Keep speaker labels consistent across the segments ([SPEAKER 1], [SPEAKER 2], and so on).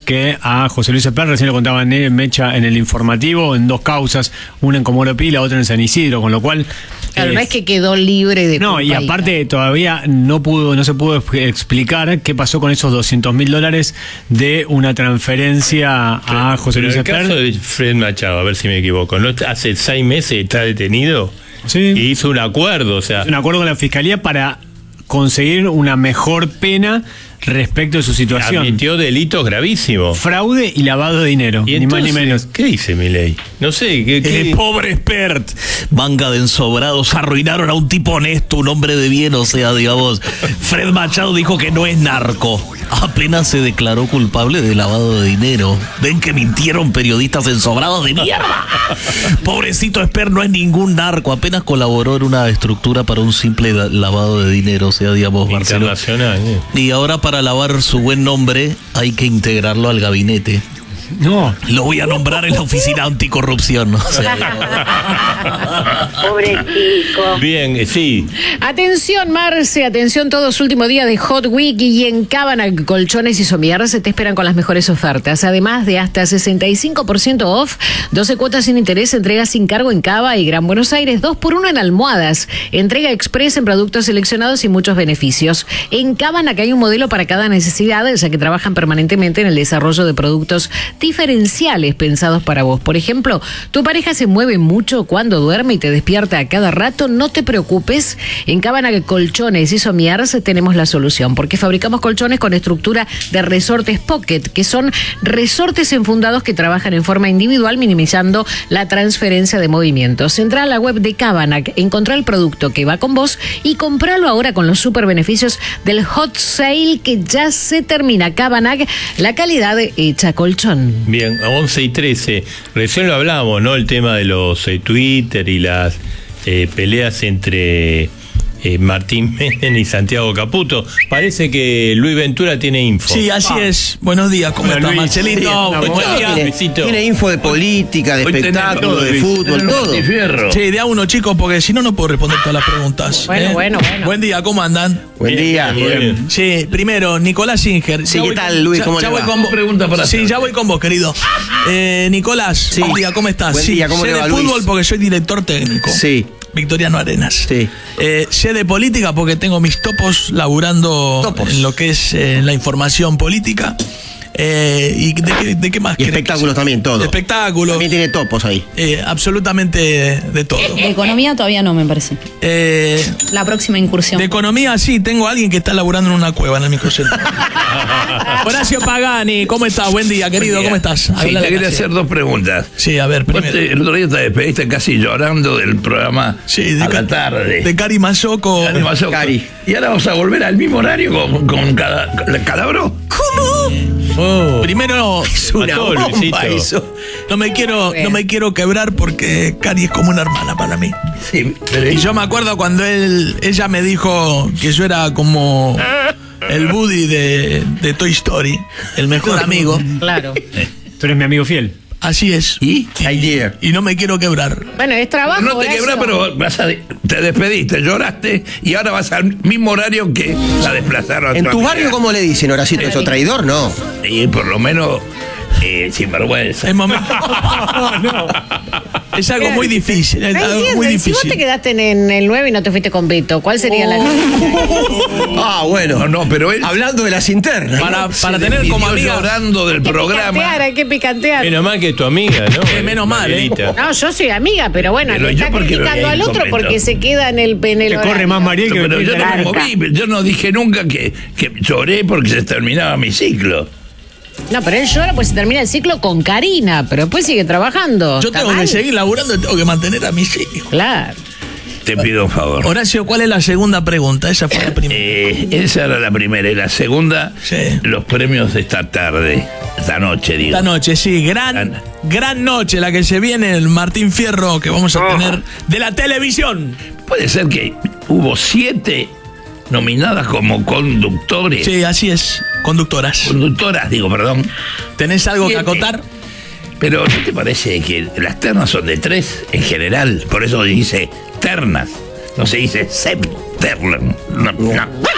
[SPEAKER 1] que a José Luis Esper, recién lo contaba Mecha en el informativo, en 2 causas, una en Comodoro Pi, la otra en San Isidro, con lo cual...
[SPEAKER 2] Claro, no es que quedó libre de
[SPEAKER 1] No, y aparte todavía no se pudo explicar qué pasó con esos $200.000 de una transferencia a José Luis Esper.
[SPEAKER 3] En el caso de Fred Machado, a ver si me equivoco, ¿no? Hace 6 meses está detenido.
[SPEAKER 1] Sí.
[SPEAKER 3] Y hizo un acuerdo, o sea...
[SPEAKER 1] Un acuerdo con la Fiscalía para conseguir una mejor pena respecto de su situación.
[SPEAKER 3] Admitió delitos gravísimos.
[SPEAKER 1] Fraude y lavado de dinero,
[SPEAKER 3] ¿Y
[SPEAKER 1] ni
[SPEAKER 3] entonces,
[SPEAKER 1] más ni menos.
[SPEAKER 3] ¿Qué dice Milei? No sé, ¿qué?
[SPEAKER 4] Pobre Espert. Manga de ensobrados, arruinaron a un tipo honesto, un hombre de bien, o sea, digamos. Fred Machado dijo que no es narco. Apenas se declaró culpable de lavado de dinero. Ven que mintieron periodistas ensobrados de mierda. Pobrecito Espert no es ningún narco, apenas colaboró en una estructura para un simple lavado de dinero, o sea, digamos,
[SPEAKER 3] internacional.
[SPEAKER 4] Y ahora para lavar su buen nombre hay que integrarlo al gabinete.
[SPEAKER 1] No.
[SPEAKER 4] Lo voy a nombrar en la oficina anticorrupción. O sea,
[SPEAKER 5] Pobre chico.
[SPEAKER 3] Bien, sí.
[SPEAKER 2] Atención, Marce, atención, todos último día de Hot Week y en Cábana Colchones y Somierres se te esperan con las mejores ofertas. Además de hasta 65% off, 12 cuotas sin interés, entrega sin cargo en Cava y Gran Buenos Aires, 2x1 en almohadas, entrega express en productos seleccionados y muchos beneficios. En Cábana que hay un modelo para cada necesidad, ya que trabajan permanentemente en el desarrollo de productos diferenciales pensados para vos. Por ejemplo, tu pareja se mueve mucho cuando duerme y te despierta a cada rato, no te preocupes. En Cábana Colchones y Somierres tenemos la solución, porque fabricamos colchones con estructura de resortes Pocket, que son resortes enfundados que trabajan en forma individual, minimizando la transferencia de movimientos. Entrá a la web de Cábana, encontrá el producto que va con vos y compralo ahora con los super beneficios del Hot Sale que ya se termina. Cábana, la calidad hecha colchón.
[SPEAKER 3] Bien, 11:13. Recién lo hablamos, ¿no? El tema de los Twitter y las peleas entre Martín Menem y Santiago Caputo. Parece que Luis Ventura tiene info.
[SPEAKER 4] sí, así es. Buenos días, ¿cómo estás, Marcelito?
[SPEAKER 3] Buen día, Luisito.
[SPEAKER 6] Tiene info de política, de espectáculo, de fútbol, todo.
[SPEAKER 4] Sí, de a uno, chicos, porque si no, no puedo responder todas las preguntas.
[SPEAKER 2] Bueno.
[SPEAKER 4] Buen día, ¿cómo andan?
[SPEAKER 6] Buen día.
[SPEAKER 3] Bien.
[SPEAKER 4] Sí, primero, Nicolás Singer.
[SPEAKER 6] Sí, ¿qué tal, Luis? ¿Cómo le va?
[SPEAKER 4] voy con vos. Sí, ya voy con vos, querido. Nicolás,
[SPEAKER 6] Sí.
[SPEAKER 4] buen día, ¿cómo estás?
[SPEAKER 6] Buen día, ¿cómo
[SPEAKER 4] sé
[SPEAKER 6] le va,
[SPEAKER 4] de
[SPEAKER 6] Luis?
[SPEAKER 4] fútbol porque soy director técnico.
[SPEAKER 6] Sí.
[SPEAKER 4] Victoriano Arenas.
[SPEAKER 6] Sí.
[SPEAKER 4] Sé de política porque tengo mis topos laburando en lo que es la información política. ¿Y de qué más?
[SPEAKER 6] Y espectáculos también, todo.
[SPEAKER 4] De espectáculos.
[SPEAKER 6] También tiene topos ahí.
[SPEAKER 4] Absolutamente de todo.
[SPEAKER 7] De economía todavía no, me parece. La próxima incursión.
[SPEAKER 4] De economía sí, tengo a alguien que está laburando en una cueva en el microcentro. Horacio Pagani, ¿cómo estás? Buen día, querido, ¿cómo estás?
[SPEAKER 8] Sí, te quería hacer 2 preguntas.
[SPEAKER 4] Sí, a ver,
[SPEAKER 8] Vos
[SPEAKER 4] primero.
[SPEAKER 8] el otro día te despediste casi llorando del programa
[SPEAKER 4] Sí,
[SPEAKER 8] a la tarde.
[SPEAKER 4] de Cari Mazoco.
[SPEAKER 8] Cari Mazoco.
[SPEAKER 6] Cari.
[SPEAKER 8] Y ahora vamos a volver al mismo horario con Calabro.
[SPEAKER 4] Primero,
[SPEAKER 3] una bomba
[SPEAKER 6] eso.
[SPEAKER 4] no me quiero quebrar porque Cari es como una hermana para mí.
[SPEAKER 8] Sí, pero
[SPEAKER 4] Y yo me acuerdo cuando ella me dijo que yo era como el Woody de Toy Story, el mejor amigo.
[SPEAKER 2] Claro.
[SPEAKER 1] Tú eres mi amigo fiel.
[SPEAKER 4] Así es.
[SPEAKER 6] ¿Y? Idea.
[SPEAKER 4] Y no me quiero quebrar.
[SPEAKER 2] Bueno, es trabajo.
[SPEAKER 8] no te
[SPEAKER 2] Horacio.
[SPEAKER 8] quebrás, pero te despediste, lloraste y ahora vas al mismo horario que la desplazaron.
[SPEAKER 6] ¿En tu barrio cómo le dicen, Horacito? ¿Eso traidor? No.
[SPEAKER 8] Y por lo menos sinvergüenza.
[SPEAKER 4] Es momento. Es algo muy difícil. Es
[SPEAKER 2] No
[SPEAKER 4] algo
[SPEAKER 2] entiendo,
[SPEAKER 4] muy
[SPEAKER 2] y si vos te
[SPEAKER 4] difícil.
[SPEAKER 2] quedaste en el 9 y no te fuiste con Vito, ¿cuál sería la
[SPEAKER 6] Ah, bueno.
[SPEAKER 8] No, pero él
[SPEAKER 6] Hablando de las internas.
[SPEAKER 4] Para tener como amiga.
[SPEAKER 8] llorando del programa.
[SPEAKER 2] Hay que picantear.
[SPEAKER 3] Menos mal que es tu amiga, ¿no?
[SPEAKER 4] Menos mal,
[SPEAKER 3] Marielita.
[SPEAKER 2] No, yo soy amiga, pero bueno,
[SPEAKER 8] Pero
[SPEAKER 2] le
[SPEAKER 8] yo
[SPEAKER 2] está
[SPEAKER 8] porque lo
[SPEAKER 2] criticando al otro
[SPEAKER 8] comento.
[SPEAKER 2] porque se queda en el
[SPEAKER 1] Te corre
[SPEAKER 2] horario.
[SPEAKER 1] más Mariel que
[SPEAKER 8] Pero yo no me
[SPEAKER 1] Claro.
[SPEAKER 8] moví, yo no dije nunca que lloré porque se terminaba mi ciclo.
[SPEAKER 2] No, pero él llora pues se termina el ciclo con Karina, pero después sigue trabajando.
[SPEAKER 4] Yo
[SPEAKER 2] ¿Está
[SPEAKER 4] tengo que
[SPEAKER 2] mal?
[SPEAKER 4] seguir laburando y tengo que mantener a mis hijos.
[SPEAKER 2] Claro.
[SPEAKER 8] Te pido un favor.
[SPEAKER 4] Horacio, ¿cuál es la segunda pregunta? Esa fue la primera.
[SPEAKER 8] Esa era la primera. Y la segunda,
[SPEAKER 4] Sí.
[SPEAKER 8] los premios de esta tarde, esta noche, digo.
[SPEAKER 4] Esta noche, sí, gran noche la que se viene, el Martín Fierro que vamos a tener de la televisión.
[SPEAKER 8] Puede ser que hubo 7 nominadas como conductores.
[SPEAKER 4] Sí, así es, conductoras.
[SPEAKER 8] Conductoras, digo, perdón.
[SPEAKER 4] ¿Tenés algo que
[SPEAKER 8] 7.
[SPEAKER 4] acotar?
[SPEAKER 8] Pero ¿no te parece que las ternas son de 3 en general? Por eso dice ternas. No se dice septernas. No.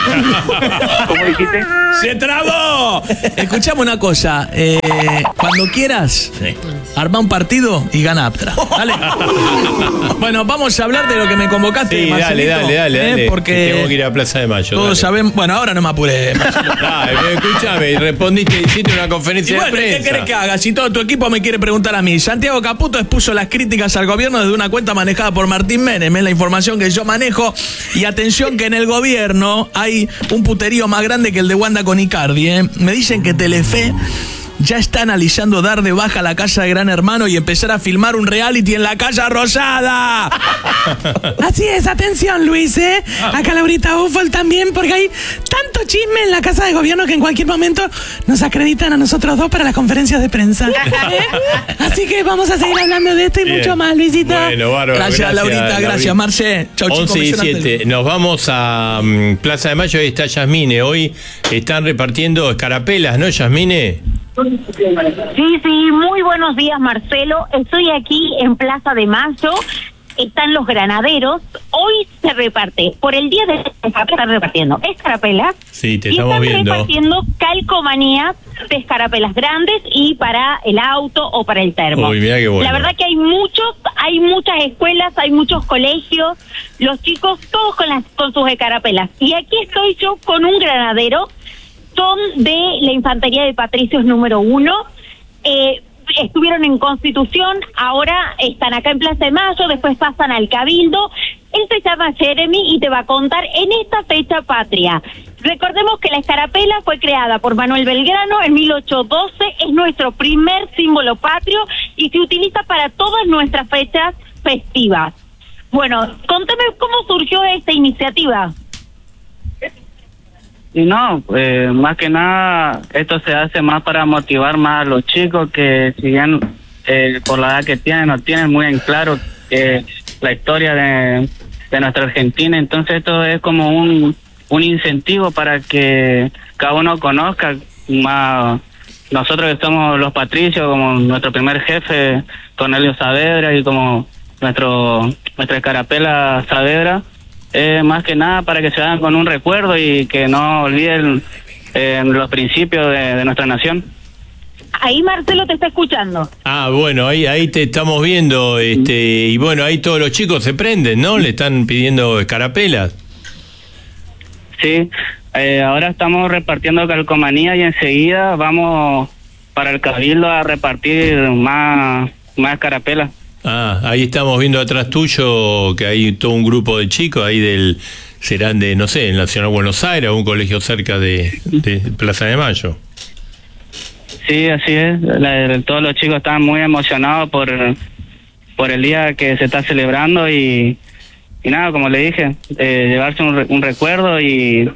[SPEAKER 5] ¿Cómo dijiste?
[SPEAKER 9] ¡Se trabó! Escuchame una cosa. Cuando quieras, arma un partido y gana Aptra. ¿Vale? Bueno, vamos a hablar de lo que me convocaste,
[SPEAKER 3] Sí,
[SPEAKER 9] Marcelito,
[SPEAKER 3] dale.
[SPEAKER 9] porque
[SPEAKER 3] tengo que ir a Plaza de Mayo.
[SPEAKER 9] todos sabemos. Bueno, ahora no me apuré.
[SPEAKER 3] Escúchame, respondiste, hiciste una conferencia
[SPEAKER 9] Y bueno,
[SPEAKER 3] de prensa.
[SPEAKER 9] ¿qué querés que haga? Si todo tu equipo me quiere preguntar a mí. Santiago Caputo expuso las críticas al gobierno desde una cuenta manejada por Martín Menem. Es la información que yo manejo. Y atención que en el gobierno hay un puterío más grande que el de Wanda con Icardi. Me dicen que Telefe ya está analizando dar de baja la casa de Gran Hermano y empezar a filmar un reality en la Casa Rosada. Así es, atención, Luis, acá Laurita Ufol también, porque hay tanto chisme en la Casa de Gobierno que en cualquier momento nos acreditan a nosotros dos para las conferencias de prensa. Así que vamos a seguir hablando de esto y mucho más, Luisito.
[SPEAKER 3] Bueno, bárbaro.
[SPEAKER 9] Gracias, Laurita, gracias, Marce. Chau, chicos.
[SPEAKER 3] 11 y 7. Nos vamos a Plaza de Mayo. Ahí está Yasmine. Hoy están repartiendo escarapelas, ¿no, Yasmine?
[SPEAKER 10] Sí, muy buenos días, Marcelo. Estoy aquí en Plaza de Mayo. Están los granaderos. Hoy se reparte, por el día de están repartiendo escarapelas.
[SPEAKER 3] Sí, te
[SPEAKER 10] y
[SPEAKER 3] estamos
[SPEAKER 10] están
[SPEAKER 3] viendo.
[SPEAKER 10] repartiendo calcomanías de escarapelas grandes y para el auto o para el termo.
[SPEAKER 3] Uy, mirá qué bueno.
[SPEAKER 10] La verdad que hay muchas escuelas, hay muchos colegios, los chicos todos con sus escarapelas. Y aquí estoy yo con un granadero. Son de la Infantería de Patricios número 1. Estuvieron en Constitución, ahora están acá en Plaza de Mayo, después pasan al Cabildo. Él se llama Jeremy y te va a contar en esta fecha patria. Recordemos que la escarapela fue creada por Manuel Belgrano en 1812, es nuestro primer símbolo patrio y se utiliza para todas nuestras fechas festivas. Bueno, contame cómo surgió esta iniciativa.
[SPEAKER 5] Y no, más que nada, esto se hace más para motivar más a los chicos que, si bien por la edad que tienen, no tienen muy en claro la historia de nuestra Argentina. Entonces esto es como un incentivo para que cada uno conozca más. Nosotros que somos los patricios, como nuestro primer jefe, Cornelio Saavedra, y como nuestra escarapela Saavedra, más que nada para que se hagan con un recuerdo y que no olviden los principios de nuestra nación.
[SPEAKER 10] Ahí Marcelo te está escuchando.
[SPEAKER 3] Ah, bueno, ahí te estamos viendo, y bueno, ahí todos los chicos se prenden, ¿no? Le están pidiendo escarapelas.
[SPEAKER 5] Sí, ahora estamos repartiendo calcomanía y enseguida vamos para el Cabildo a repartir más escarapelas.
[SPEAKER 3] Ah, ahí estamos viendo atrás tuyo que hay todo un grupo de chicos ahí serán de, no sé, el Nacional Buenos Aires, un colegio cerca de Plaza de Mayo.
[SPEAKER 5] Sí, así es. Todos los chicos están muy emocionados por el día que se está celebrando y nada, como le dije, llevarse un recuerdo y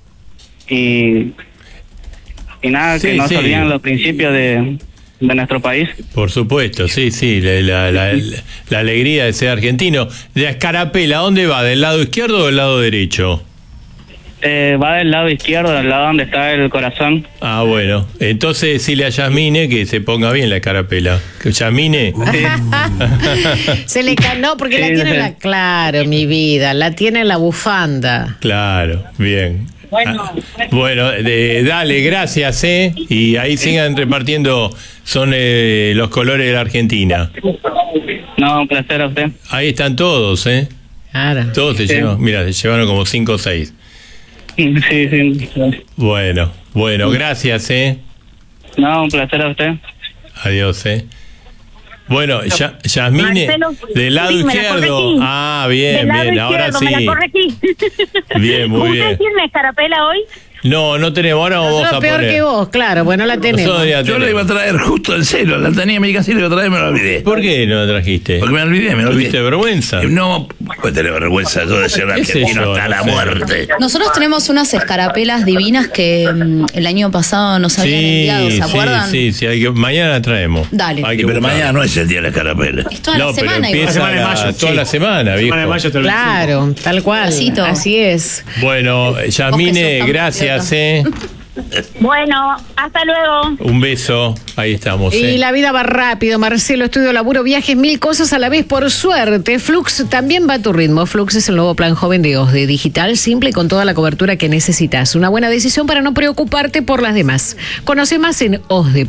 [SPEAKER 5] nada, que no se olviden los principios de nuestro país.
[SPEAKER 3] Por supuesto, sí, la alegría de ser argentino. La escarapela, ¿dónde va? ¿Del lado izquierdo o del lado derecho?
[SPEAKER 5] Va del lado izquierdo, del lado donde está el corazón.
[SPEAKER 3] Ah, bueno. Entonces decirle a Yasmine que se ponga bien la escarapela. ¿Yasmine?
[SPEAKER 2] Se le no, porque la tiene claro, mi vida, la tiene en la bufanda.
[SPEAKER 3] Claro, bien. Bueno, dale, gracias, y ahí sigan repartiendo, son los colores de la Argentina.
[SPEAKER 5] No, un placer a usted.
[SPEAKER 3] Ahí están todos,
[SPEAKER 2] Claro.
[SPEAKER 3] Todos se llevan, mira, se llevaron como 5 o 6.
[SPEAKER 5] Sí.
[SPEAKER 3] Bueno, gracias,
[SPEAKER 5] No, un placer a usted.
[SPEAKER 3] Adiós, Bueno, Yasmine,
[SPEAKER 10] Marcelo,
[SPEAKER 3] del lado
[SPEAKER 10] sí,
[SPEAKER 3] izquierdo. Ah, bien, ahora sí.
[SPEAKER 10] Me la corregí.
[SPEAKER 3] Bien, muy bien.
[SPEAKER 10] ¿Usted tiene escarapela hoy?
[SPEAKER 3] No tenemos, ahora vamos
[SPEAKER 2] Nosotros
[SPEAKER 3] a
[SPEAKER 2] peor
[SPEAKER 3] poner.
[SPEAKER 2] que vos, claro, bueno, la tenemos.
[SPEAKER 8] Yo la iba a traer justo en cero, la tenía en mi casa y la iba a traer y me la olvidé.
[SPEAKER 3] ¿Por qué no la trajiste?
[SPEAKER 8] Porque me olvidé.
[SPEAKER 3] ¿Tuviste vergüenza?
[SPEAKER 8] No, pues tener vergüenza yo de ser argentino hasta la muerte.
[SPEAKER 7] Nosotros tenemos unas escarapelas divinas que el año pasado nos habían enviado, ¿se acuerdan?
[SPEAKER 3] Sí, mañana la traemos.
[SPEAKER 7] Dale.
[SPEAKER 8] Pero mañana no es el día de la escarapela.
[SPEAKER 7] Es toda la semana
[SPEAKER 3] pero empieza
[SPEAKER 7] igual.
[SPEAKER 3] toda la semana, viejo.
[SPEAKER 2] Claro, tal cual.
[SPEAKER 7] Pedacito.
[SPEAKER 2] Así es.
[SPEAKER 3] Bueno, Yasmine, gracias,
[SPEAKER 10] Bueno, hasta luego.
[SPEAKER 3] Un beso, ahí estamos.
[SPEAKER 2] Y la vida va rápido, Marcelo, estudio, laburo, viajes, 1000 cosas a la vez, por suerte. Flux también va a tu ritmo. Flux es el nuevo plan joven de OSDE, digital, simple y con toda la cobertura que necesitas. Una buena decisión para no preocuparte por las demás. Conoce más en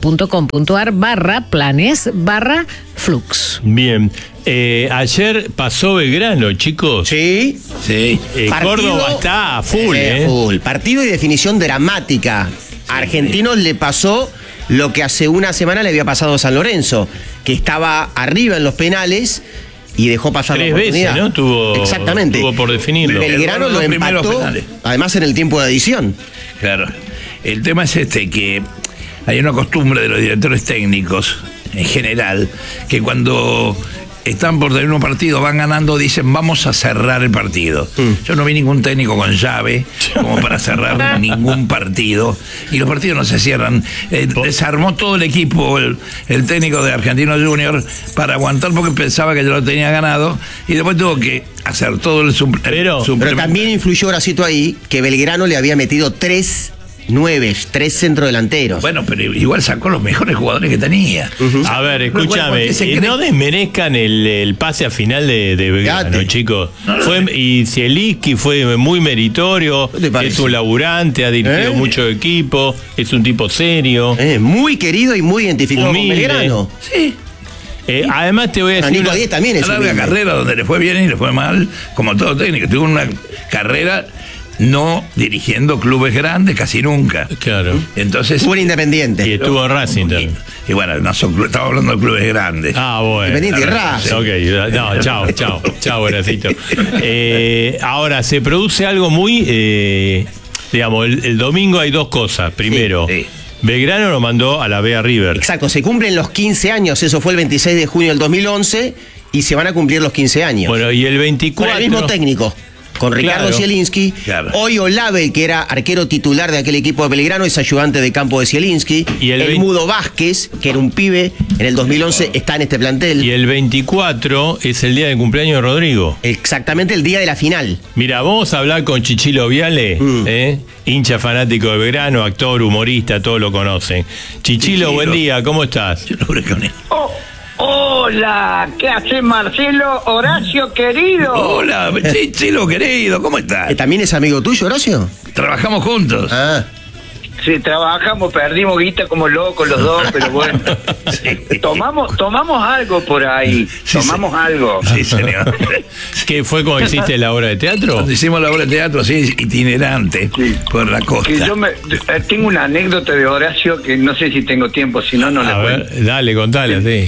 [SPEAKER 2] osde.com.ar/planes/Flux.
[SPEAKER 3] Bien. Ayer pasó Belgrano, chicos.
[SPEAKER 6] Sí.
[SPEAKER 3] Córdoba está a full,
[SPEAKER 6] full. Partido y definición dramática. A Argentinos le pasó lo que hace una semana le había pasado a San Lorenzo, que estaba arriba en los penales y dejó pasar
[SPEAKER 3] 3
[SPEAKER 6] la oportunidad.
[SPEAKER 3] veces, ¿no?
[SPEAKER 6] Exactamente.
[SPEAKER 3] Tuvo por definirlo.
[SPEAKER 6] Belgrano lo empató, además en el tiempo de adición.
[SPEAKER 8] Claro. El tema es que hay una costumbre de los directores técnicos, en general, que cuando están por tener un partido, van ganando, dicen vamos a cerrar el partido. Yo no vi ningún técnico con llave como para cerrar ningún partido, y los partidos no se cierran. Desarmó todo el equipo el técnico de Argentinos Juniors para aguantar, porque pensaba que ya lo tenía ganado, y después tuvo que hacer todo el
[SPEAKER 6] Pero también influyó, Horacito, ahí que Belgrano le había metido 3 centrodelanteros.
[SPEAKER 8] Bueno, pero igual sacó los mejores jugadores que tenía.
[SPEAKER 3] A ver, escúchame, no desmerezcan el pase a final de Belgrano, chicos. Y Zielinski fue muy meritorio, es un laburante, ha dirigido mucho equipo, es un tipo serio.
[SPEAKER 6] Muy querido y muy identificado con Belgrano.
[SPEAKER 8] Sí.
[SPEAKER 3] Además te voy a decir
[SPEAKER 6] Nico Díez también es
[SPEAKER 8] una larga carrera donde le fue bien y le fue mal, como todo técnico. Tuvo una carrera no dirigiendo clubes grandes casi nunca.
[SPEAKER 3] Claro.
[SPEAKER 6] Entonces, fue independiente.
[SPEAKER 3] Y estuvo en Racing también.
[SPEAKER 8] Y bueno, estamos hablando de clubes grandes.
[SPEAKER 3] Ah, bueno.
[SPEAKER 6] Independiente y Racing.
[SPEAKER 3] Ok, no, chao, Horacito. Ahora, se produce algo muy, digamos, el domingo hay 2 cosas. Primero, Belgrano lo mandó a la B a River.
[SPEAKER 6] Exacto, se cumplen los 15 años, eso fue el 26 de junio del 2011, y se van a cumplir los 15 años.
[SPEAKER 3] Bueno, y el 24...
[SPEAKER 6] Con el mismo técnico, con Ricardo Zielinski. Hoy Olave, que era arquero titular de aquel equipo de Belgrano, es ayudante de campo de Zielinski. Y el Mudo Vázquez, que era un pibe, en el 2011 está en este plantel.
[SPEAKER 3] Y el 24 es el día de cumpleaños de Rodrigo.
[SPEAKER 6] Exactamente, el día de la final.
[SPEAKER 3] Mira, vamos a hablar con Chichilo Viale, hincha fanático de Belgrano, actor, humorista, todos lo conocen. Chichilo, buen día, ¿cómo estás?
[SPEAKER 8] Yo lo juro con él.
[SPEAKER 11] Hola, ¿qué haces, Marcelo? Horacio, querido.
[SPEAKER 8] Hola, Chichilo, querido, ¿cómo estás?
[SPEAKER 6] ¿También es amigo tuyo, Horacio?
[SPEAKER 8] Trabajamos juntos.
[SPEAKER 11] Sí, trabajamos, perdimos guita como locos los dos, pero bueno. Tomamos algo por ahí. Tomamos algo.
[SPEAKER 8] Sí, señor.
[SPEAKER 3] ¿Qué fue cuando hiciste la obra de teatro?
[SPEAKER 8] Cuando hicimos la obra de teatro, sí, itinerante, por la costa.
[SPEAKER 11] Que yo tengo una anécdota de Horacio que no sé si tengo tiempo, si no, no la cuento.
[SPEAKER 3] Dale, contala, sí.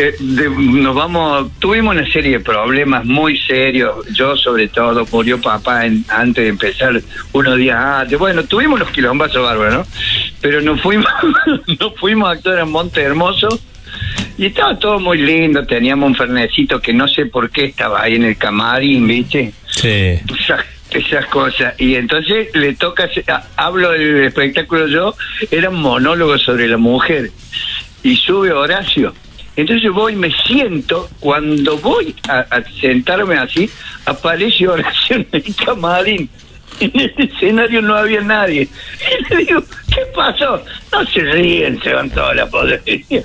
[SPEAKER 11] Tuvimos una serie de problemas muy serios. Yo, sobre todo, murió papá antes de empezar, unos días antes. Bueno, tuvimos los quilombazos bárbaros, ¿no? Pero nos fuimos a actuar en Monte Hermoso y estaba todo muy lindo. Teníamos un fernecito que no sé por qué estaba ahí en el camarín, ¿viste?
[SPEAKER 3] Sí.
[SPEAKER 11] Esas cosas. Y entonces le toca, hablo del espectáculo yo, era un monólogo sobre la mujer. Y sube Horacio. Entonces voy, me siento, cuando voy a sentarme así, aparece Horacio en el camarín. En el escenario no había nadie. Y le digo, ¿qué pasó? No se ríen, se van toda la podrida.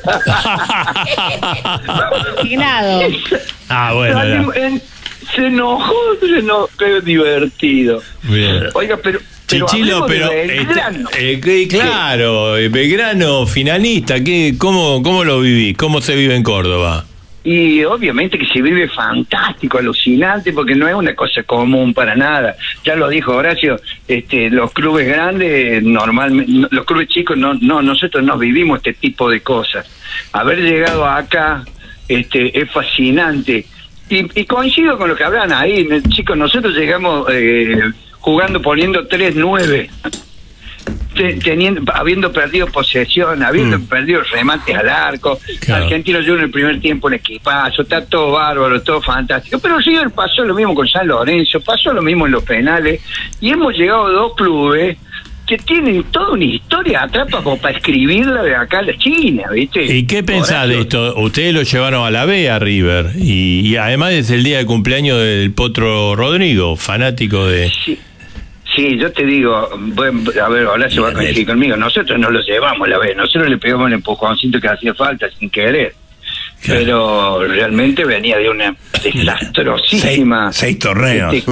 [SPEAKER 3] Bueno.
[SPEAKER 11] Se enojó, qué divertido.
[SPEAKER 3] Bien.
[SPEAKER 11] Oiga, pero
[SPEAKER 3] Chichilo, pero
[SPEAKER 11] Belgrano.
[SPEAKER 3] Claro, Belgrano finalista, ¿cómo lo vivís? ¿Cómo se vive en Córdoba?
[SPEAKER 11] Y obviamente que se vive fantástico, alucinante, porque no es una cosa común para nada. Ya lo dijo Horacio, los clubes grandes, normalmente, los clubes chicos, nosotros no vivimos este tipo de cosas. Haber llegado acá es fascinante. Y coincido con lo que hablan ahí, chicos, nosotros llegamos jugando, poniendo 3-9. Habiendo perdido posesión, habiendo perdido remates al arco. Claro. Argentino Juniors en el primer tiempo un equipazo, está todo bárbaro, todo fantástico, pero River pasó lo mismo con San Lorenzo, pasó lo mismo en los penales, y hemos llegado a 2 clubes que tienen toda una historia atrás como para escribirla de acá a la China, ¿viste?
[SPEAKER 3] ¿Y qué pensás de esto? Ustedes lo llevaron a la B a River, y además es el día de cumpleaños del Potro Rodrigo, fanático de...
[SPEAKER 11] Sí, yo te digo, bueno, a ver, ahora se va a coincidir conmigo. Nosotros no lo llevamos la vez, nosotros le pegamos el empujoncito que hacía falta sin querer. Pero realmente venía de una desastrosísima.
[SPEAKER 8] 6 torneos.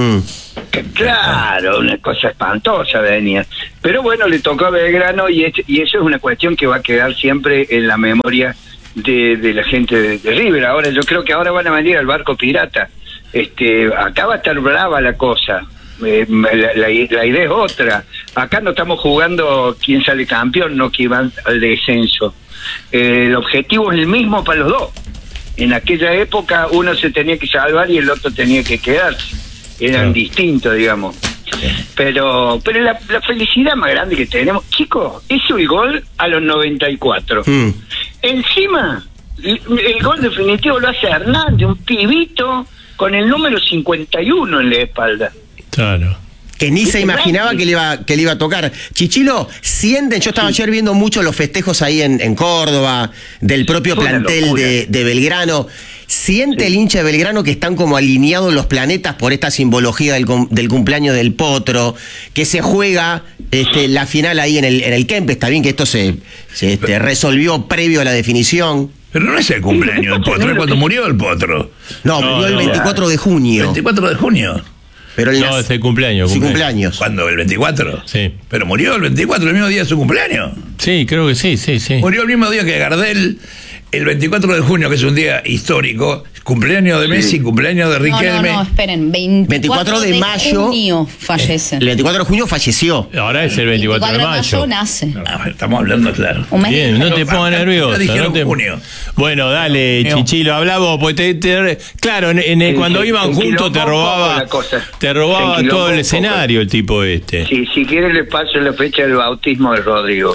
[SPEAKER 11] Claro, una cosa espantosa venía. Pero bueno, le tocó a Belgrano y eso es una cuestión que va a quedar siempre en la memoria de la gente de River. Ahora yo creo que ahora van a venir al barco pirata. Acá va a estar brava la cosa. La idea es otra. Acá no estamos jugando quién sale campeón, no quién va al descenso. El objetivo es el mismo para los dos. En aquella época uno se tenía que salvar y el otro tenía que quedarse. Eran distintos, digamos. Pero la felicidad más grande que tenemos, chicos, es el gol a los 94. Encima, el gol definitivo lo hace Hernández, un pibito con el número 51 en la espalda.
[SPEAKER 3] Claro.
[SPEAKER 6] Que ni se imaginaba que le iba a tocar. Chichilo, sienten, yo estaba ayer viendo mucho los festejos ahí en Córdoba, del propio plantel de Belgrano. ¿Siente el hincha de Belgrano que están como alineados los planetas por esta simbología del cumpleaños del Potro? Que se juega la final ahí en el Kempes. Está bien que esto se resolvió previo a la definición.
[SPEAKER 8] Pero no es el cumpleaños del Potro, es cuando murió el Potro.
[SPEAKER 6] No, murió el 24 de junio.
[SPEAKER 8] 24 de junio.
[SPEAKER 6] Pero
[SPEAKER 3] no, es el cumpleaños.
[SPEAKER 6] Sí, cumpleaños.
[SPEAKER 8] ¿Cuándo? ¿El 24?
[SPEAKER 3] Sí.
[SPEAKER 8] ¿Pero murió el 24, el mismo día de su cumpleaños?
[SPEAKER 3] Sí, creo que sí.
[SPEAKER 8] Murió el mismo día que Gardel, el 24 de junio, que es un día histórico. Cumpleaños de Messi, cumpleaños de Riquelme.
[SPEAKER 7] No, esperen. 24 de mayo junio fallece.
[SPEAKER 6] El 24 de junio falleció.
[SPEAKER 3] Ahora es el 24 de mayo.
[SPEAKER 7] Nace.
[SPEAKER 8] Estamos hablando claro.
[SPEAKER 3] Bien, no te pongas nervioso.
[SPEAKER 8] Junio.
[SPEAKER 3] Bueno, dale, Chichilo, hablamos. Pues claro, cuando iban juntos te robaba todo el escenario el tipo este.
[SPEAKER 11] Sí, si quiere le paso la fecha del bautismo de Rodrigo.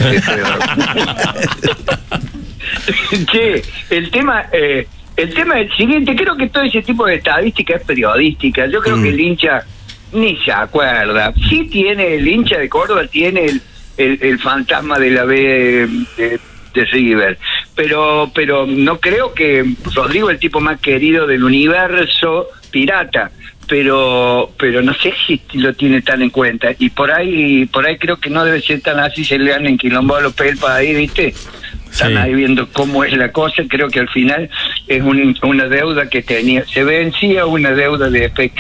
[SPEAKER 11] Che, el tema es el siguiente. Creo que todo ese tipo de estadística es periodística. Yo creo que el hincha ni se acuerda. Sí tiene, el hincha de Córdoba tiene el fantasma de la B de River, pero no creo que Rodrigo es el tipo más querido del universo pirata, pero no sé si lo tiene tan en cuenta, y por ahí creo que no debe ser tan así. Se le han enquilombado los pelpas ahí, ¿viste? Están ahí viendo cómo es la cosa. Creo que al final es una deuda que tenía, se vencía una deuda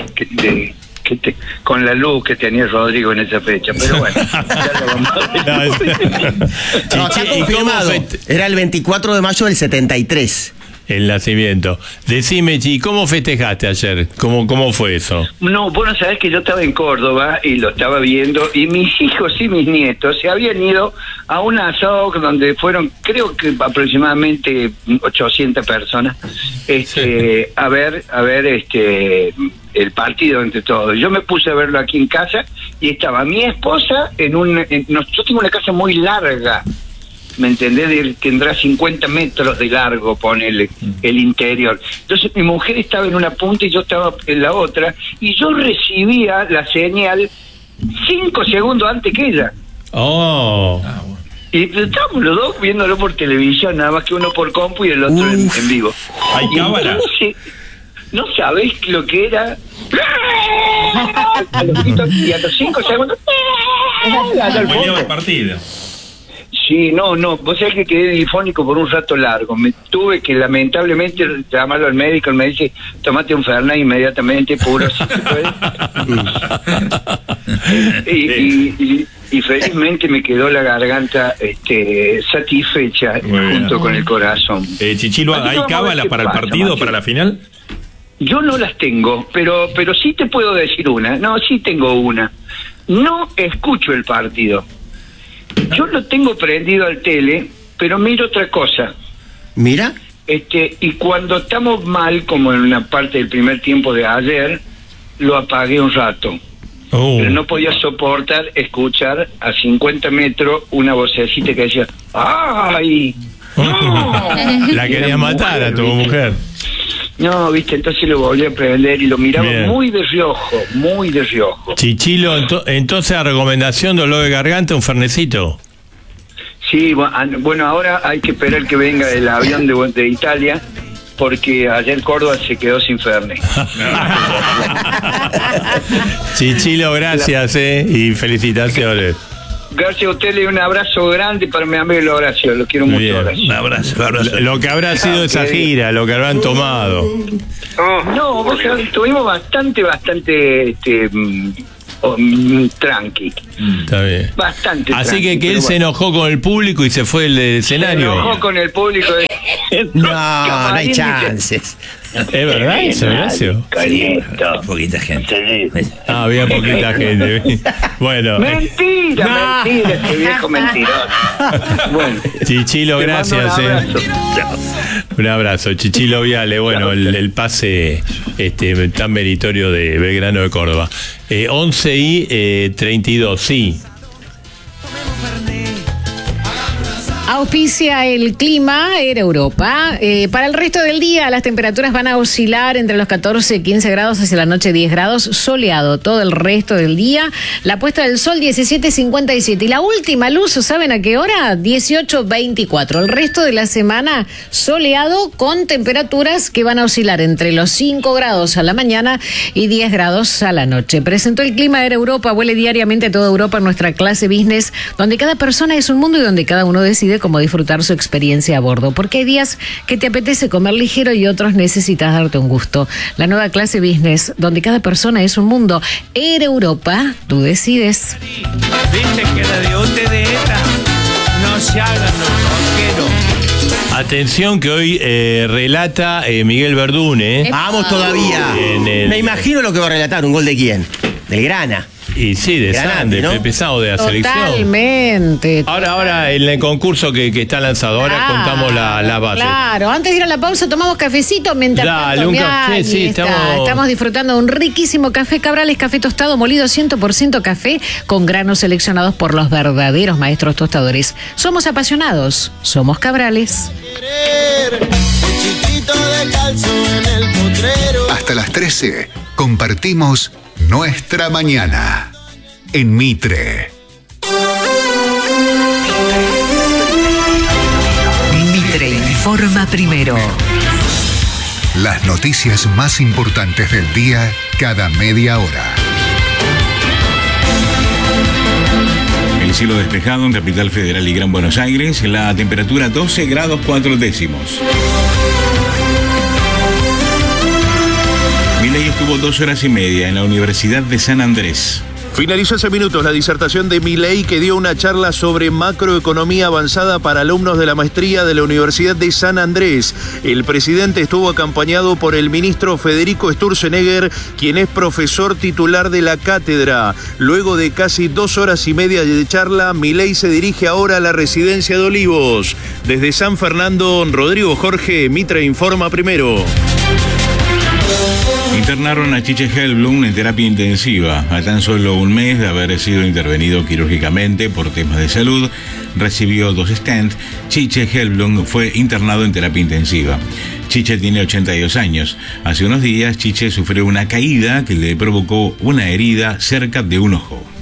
[SPEAKER 11] con la luz que tenía Rodrigo en esa fecha. Pero bueno, ya lo vamos a ver.
[SPEAKER 6] Está confirmado. Era el 24 de mayo del 73.
[SPEAKER 3] El nacimiento. Decime, Chi, ¿cómo festejaste ayer? ¿Cómo fue eso?
[SPEAKER 11] No, vos no sabés que yo estaba en Córdoba y lo estaba viendo, y mis hijos y mis nietos se habían ido a un asado donde fueron, creo que aproximadamente 800 personas, a ver el partido entre todos. Yo me puse a verlo aquí en casa y estaba mi esposa yo tengo una casa muy larga, ¿me entendés? Tendrá 50 metros de largo, ponele, el interior. Entonces mi mujer estaba en una punta y yo estaba en la otra, y yo recibía la señal 5 segundos antes que ella.
[SPEAKER 3] Oh.
[SPEAKER 11] Y estábamos los dos viéndolo por televisión, nada más que uno por compu y el otro en vivo.
[SPEAKER 3] ¿Hay cámara?
[SPEAKER 11] No sabés lo que era. Y a los 5 segundos.
[SPEAKER 3] El partido.
[SPEAKER 11] Sí, no, vos sabés que quedé difónico por un rato largo. Me tuve que lamentablemente llamarlo al médico. Él me dice, tomate un Fernet inmediatamente, puro, si se puede. Y felizmente me quedó la garganta satisfecha junto con el corazón.
[SPEAKER 3] Chichilo, ¿hay cábalas para el partido, para la final?
[SPEAKER 11] Yo no las tengo, pero sí te puedo decir una. No, sí tengo una. No escucho el partido. Yo lo tengo prendido al tele, pero miro otra cosa.
[SPEAKER 6] ¿Mira?
[SPEAKER 11] Y cuando estamos mal, como en una parte del primer tiempo de ayer, lo apagué un rato. Pero no podía soportar escuchar a 50 metros una vocecita que decía, ¡ay! ¡No!
[SPEAKER 3] La quería matar a tu mujer.
[SPEAKER 11] No, viste, entonces lo volví a prender y lo miraba muy de reojo.
[SPEAKER 3] Chichilo, entonces a recomendación, dolor de garganta, un fernecito.
[SPEAKER 11] Sí, bueno, ahora hay que esperar que venga el avión de Italia, porque ayer Córdoba se quedó sin Fernet.
[SPEAKER 3] Chichilo, gracias, y felicitaciones.
[SPEAKER 11] Gracias a usted, le doy un abrazo grande para mi amigo Horacio, lo quiero mucho, Horacio.
[SPEAKER 8] Un abrazo.
[SPEAKER 3] Lo que habrá sido esa gira, lo que habrán tomado.
[SPEAKER 11] No, vos sabés, tuvimos bastante tranqui.
[SPEAKER 3] Está bien.
[SPEAKER 11] Bastante
[SPEAKER 3] Así
[SPEAKER 11] tranqui,
[SPEAKER 3] que él se enojó con el público y se fue del escenario.
[SPEAKER 11] Se enojó con el público.
[SPEAKER 6] No hay chances.
[SPEAKER 3] ¿Es verdad eso, Horacio?
[SPEAKER 8] Poquita gente.
[SPEAKER 3] Había poquita gente. Bueno.
[SPEAKER 11] Mentira, ese viejo mentiroso. Bueno.
[SPEAKER 3] Chichilo, gracias. Un abrazo, Chichilo Viale. Bueno, el pase tan meritorio de Belgrano de Córdoba. 11:32, sí.
[SPEAKER 2] Auspicia el clima Air Europa. Para el resto del día las temperaturas van a oscilar entre los 14 y 15 grados, hacia la noche 10 grados, soleado todo el resto del día. La puesta del sol 17:57 y la última luz, ¿saben a qué hora? 18:24. El resto de la semana soleado con temperaturas que van a oscilar entre los 5 grados a la mañana y 10 grados a la noche. Presentó el clima Air Europa. Vuele diariamente a toda Europa en nuestra clase business, donde cada persona es un mundo y donde cada uno decide cómo disfrutar su experiencia a bordo, porque hay días que te apetece comer ligero y otros necesitas darte un gusto. La nueva clase business, donde cada persona es un mundo. Air Europa, tú decides.
[SPEAKER 3] Viste que la de OTDETA no se hagan los rosqueros. Atención que hoy relata Miguel Verdún.
[SPEAKER 6] Vamos todavía. Me imagino lo que va a relatar. ¿Un gol de quién? Del Grana.
[SPEAKER 3] Y sí, de Sande, ¿no? Pesado de la selección.
[SPEAKER 2] Totalmente.
[SPEAKER 3] Ahora en el concurso que está lanzado, ahora contamos la base.
[SPEAKER 2] Claro, antes de ir a la pausa tomamos cafecito mientras
[SPEAKER 3] Dale, un café, sí,
[SPEAKER 2] estamos disfrutando de un riquísimo café Cabrales, café tostado molido 100% café con granos seleccionados por los verdaderos maestros tostadores. Somos apasionados, somos Cabrales.
[SPEAKER 12] Hasta las 13 compartimos nuestra mañana en Mitre.
[SPEAKER 13] Mitre informa primero.
[SPEAKER 12] Las noticias más importantes del día cada media hora.
[SPEAKER 14] El cielo despejado en Capital Federal y Gran Buenos Aires, la temperatura 12 grados 4 décimos. Milei estuvo 2 horas y media en la Universidad de San Andrés.
[SPEAKER 15] Finalizó hace minutos la disertación de Milei, que dio una charla sobre macroeconomía avanzada para alumnos de la maestría de la Universidad de San Andrés. El presidente estuvo acompañado por el ministro Federico Sturzenegger, quien es profesor titular de la cátedra. Luego de casi 2 horas y media de charla, Milei se dirige ahora a la residencia de Olivos. Desde San Fernando, Rodrigo Jorge, Mitre informa primero.
[SPEAKER 14] Internaron a Chiche Hellblum en terapia intensiva. A tan solo un mes de haber sido intervenido quirúrgicamente por temas de salud, recibió 2 stents. Chiche Hellblum fue internado en terapia intensiva. Chiche tiene 82 años. Hace unos días, Chiche sufrió una caída que le provocó una herida cerca de un ojo.